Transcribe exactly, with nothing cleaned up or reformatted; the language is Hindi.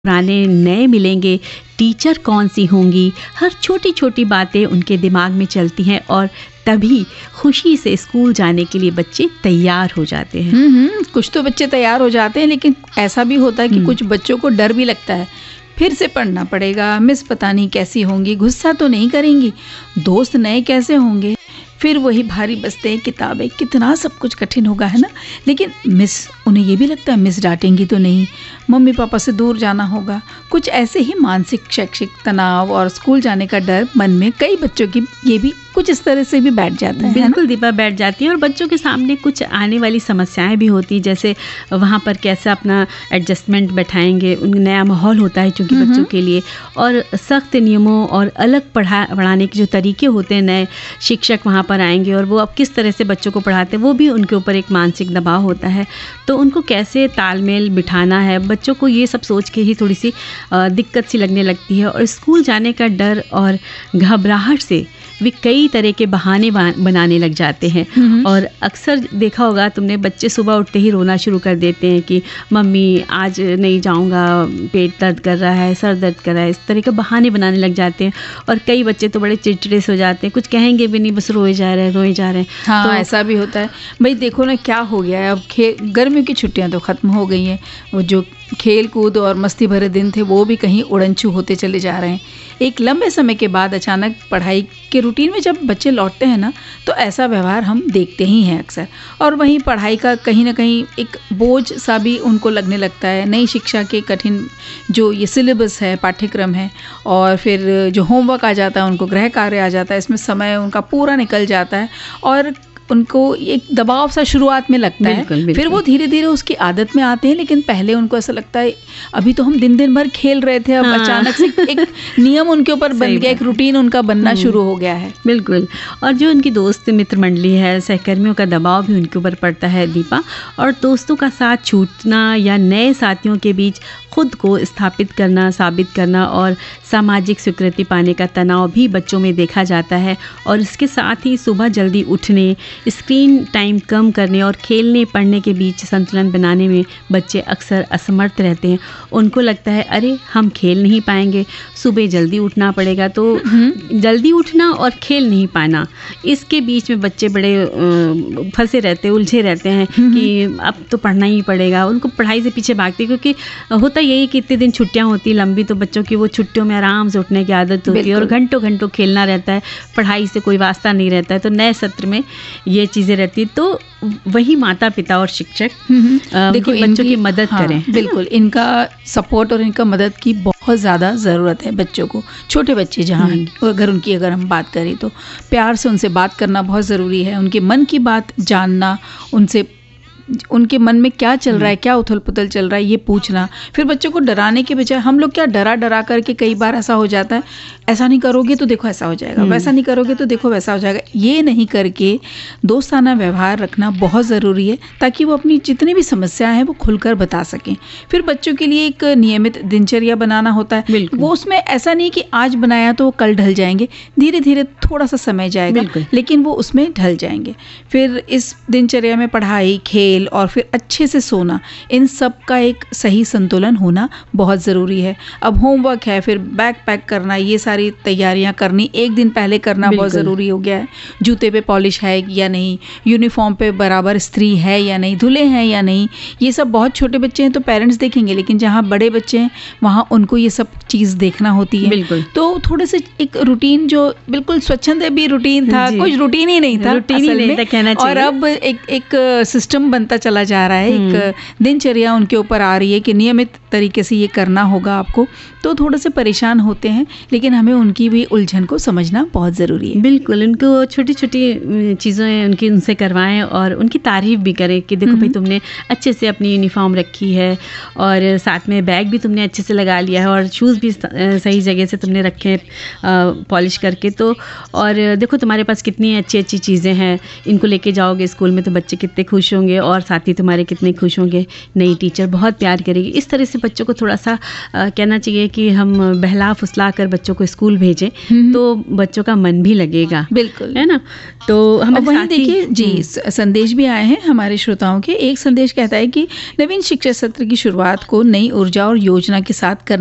पुराने नए मिलेंगे, टीचर कौन सी होंगी, हर छोटी छोटी बातें उनके दिमाग में चलती हैं और तभी खुशी से स्कूल जाने के लिए बच्चे तैयार हो जाते हैं। हम्म कुछ तो बच्चे तैयार हो जाते हैं, लेकिन ऐसा भी होता है कि कुछ बच्चों को डर भी लगता है। फिर से पढ़ना पड़ेगा, मिस पता नहीं कैसी होंगी, गुस्सा तो नहीं करेंगी, दोस्त नए कैसे होंगे, फिर वही भारी बस्ते किताबें, कितना सब कुछ कठिन होगा, है ना। लेकिन मिस, उन्हें ये भी लगता है मिस डांटेंगी तो नहीं, मम्मी पापा से दूर जाना होगा। कुछ ऐसे ही मानसिक शैक्षिक तनाव और स्कूल जाने का डर मन में कई बच्चों की ये भी कुछ इस तरह से भी बैठ जाता है। बिल्कुल दीपा, बैठ जाती है और बच्चों के सामने कुछ आने वाली समस्याएं भी होती, जैसे वहाँ पर कैसे अपना एडजस्टमेंट बैठाएंगे, उन नया माहौल होता है चूँकि बच्चों के लिए, और सख्त नियमों और अलग पढ़ा पढ़ाने के जो तरीके होते हैं, नए शिक्षक वहाँ पर आएंगे और वो अब किस तरह से बच्चों को पढ़ाते हैं, वो भी उनके ऊपर एक मानसिक दबाव होता है। तो उनको कैसे तालमेल बिठाना है, बच्चों को ये सब सोच के ही थोड़ी सी दिक्कत सी लगने लगती है। और स्कूल जाने का डर और घबराहट से वे कई तरह के बहाने बनाने लग जाते हैं। और अक्सर देखा होगा तुमने, बच्चे सुबह उठते ही रोना शुरू कर देते हैं कि मम्मी आज नहीं जाऊंगा, पेट दर्द कर रहा है, सर दर्द कर रहा है, इस तरह के बहाने बनाने लग जाते हैं। और कई बच्चे तो बड़े चिड़चिड़े से हो जाते हैं, कुछ कहेंगे भी नहीं, बस रोए जा रहे हैं रोए जा रहे हैं। हाँ, तो ऐसा भी होता है। भाई देखो ना क्या हो गया है, अब खे गर्मियों की छुट्टियां तो ख़त्म हो गई हैं, वो जो खेल कूद और मस्ती भरे दिन थे वो भी कहीं उड़नछू होते चले जा रहे हैं। एक लंबे समय के बाद अचानक पढ़ाई के रूटीन में जब बच्चे लौटते हैं ना, तो ऐसा व्यवहार हम देखते ही हैं अक्सर। और वहीं पढ़ाई का कहीं ना कहीं एक बोझ सा भी उनको लगने लगता है। नई शिक्षा के कठिन जो ये सिलेबस है, पाठ्यक्रम है, और फिर जो होमवर्क आ जाता है, उनको गृह कार्य आ जाता है, इसमें समय उनका पूरा निकल जाता है और उनको एक दबाव सा शुरुआत में लगता है। बिल्कुल, बिल्कुल। फिर वो धीरे धीरे उसकी आदत में आते हैं, लेकिन पहले उनको ऐसा लगता है अभी तो हम दिन दिन भर खेल रहे थे, अब हाँ। अचानक से एक नियम उनके ऊपर बन गया, एक रूटीन उनका बनना शुरू हो गया है। बिल्कुल। और जो उनकी दोस्त मित्र मंडली है, सहकर्मियों का दबाव भी उनके ऊपर पड़ता है दीपा। और दोस्तों का साथ छूटना या नए साथियों के बीच खुद को स्थापित करना, साबित करना और सामाजिक स्वीकृति पाने का तनाव भी बच्चों में देखा जाता है। और इसके साथ ही सुबह जल्दी उठने, स्क्रीन टाइम कम करने और खेलने पढ़ने के बीच संतुलन बनाने में बच्चे अक्सर असमर्थ रहते हैं। उनको लगता है अरे हम खेल नहीं पाएंगे, सुबह जल्दी उठना पड़ेगा। तो जल्दी उठना और खेल नहीं पाना, इसके बीच में बच्चे बड़े फंसे रहते हैं, उलझे रहते हैं कि अब तो पढ़ना ही पड़ेगा। उनको पढ़ाई से पीछे भागते, क्योंकि होता यही कि इतने दिन छुट्टियां होती लंबी, तो बच्चों की वो छुट्टियों में आराम से उठने की आदत होती है और घंटों घंटों खेलना रहता है, पढ़ाई से कोई वास्ता नहीं रहता है। तो नए सत्र में ये चीज़ें रहती, तो वही माता पिता और शिक्षक देखो बच्चों की मदद हाँ, करें। बिल्कुल, इनका सपोर्ट और इनका मदद की बहुत ज़्यादा ज़रूरत है बच्चों को। छोटे बच्चे जहाँ अगर उनकी अगर हम बात करें तो प्यार से उनसे बात करना बहुत ज़रूरी है। उनके मन की बात जानना, उनसे उनके मन में क्या चल रहा है, क्या उथल पुथल चल रहा है, ये पूछना। फिर बच्चों को डराने के बजाय हम लोग क्या डरा डरा करके कई बार ऐसा हो जाता है, ऐसा नहीं करोगे तो देखो ऐसा हो जाएगा, वैसा नहीं करोगे तो देखो वैसा हो जाएगा। ये नहीं करके दोस्ताना व्यवहार रखना बहुत ज़रूरी है, ताकि वो अपनी जितनी भी समस्याएं हैं वो खुलकर बता सकें। फिर बच्चों के लिए एक नियमित दिनचर्या बनाना होता है। वो उसमें ऐसा नहीं कि आज बनाया तो वो कल ढल जाएंगे, धीरे धीरे थोड़ा सा समय जाएगा, लेकिन वो उसमें ढल जाएंगे। फिर इस दिनचर्या में पढ़ाई, खेल और फिर अच्छे से सोना, इन सब का एक सही संतुलन होना बहुत ज़रूरी है। अब होमवर्क है, फिर बैग पैक करना, ये सारी तैयारियां करनी एक दिन पहले करना बहुत ज़रूरी हो गया है। जूते पे पॉलिश है या नहीं, यूनिफॉर्म पे बराबर इस्त्री है या नहीं, धुले हैं या नहीं, ये सब बहुत छोटे बच्चे हैं तो पेरेंट्स देखेंगे, लेकिन जहाँ बड़े बच्चे हैं वहाँ उनको ये सब चीज़ देखना होती है। तो थोड़े से एक रूटीन जो बिल्कुल स्वच्छंद भी रूटीन था, कुछ रूटीन ही नहीं था, रूटीन ही नहीं था कहना चाहिए। और अब एक एक सिस्टम बनता चला जा रहा है, एक दिनचर्या उनके ऊपर आ रही है कि नियमित तरीके से ये करना होगा आपको। तो थोड़े से परेशान होते हैं, लेकिन हमें उनकी भी उलझन को समझना बहुत ज़रूरी है। बिल्कुल, उनको छोटी छोटी चीज़ें उनकी उनसे करवाएं और उनकी तारीफ़ भी करें कि देखो भाई तुमने अच्छे से अपनी यूनिफॉर्म रखी है और साथ में बैग भी तुमने अच्छे से लगा लिया है और शूज़ भी सही जगह से तुमने रखे पॉलिश करके। तो और देखो तुम्हारे पास कितनी अच्छी अच्छी चीज़ें हैं, इनको लेके जाओगे स्कूल में तो बच्चे कितने खुश होंगे। और साथी तुम्हारे कितने खुश होंगे, नई टीचर बहुत प्यार करेगी। इस तरह से बच्चों को थोड़ा सा आ, कहना चाहिए कि हम बहला फुसला कर बच्चों को स्कूल भेजें तो बच्चों का मन भी लगेगा, बिल्कुल, है ना। तो हम वहीं देखिए जी संदेश भी आए हैं हमारे श्रोताओं के। एक संदेश कहता है कि नवीन शिक्षा सत्र की शुरुआत को नई ऊर्जा और योजना के साथ करना